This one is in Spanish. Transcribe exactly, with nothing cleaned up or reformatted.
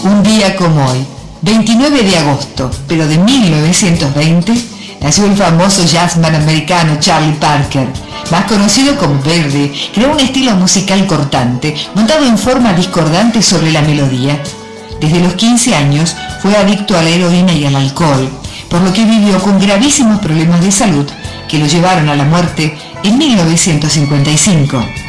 Un día como hoy, veintinueve de agosto, pero de mil novecientos veinte, nació el famoso jazzman americano Charlie Parker, más conocido como Birdie. Creó un estilo musical cortante, montado en forma discordante sobre la melodía. Desde los quince años fue adicto a la heroína y al alcohol, por lo que vivió con gravísimos problemas de salud que lo llevaron a la muerte en mil novecientos cincuenta y cinco.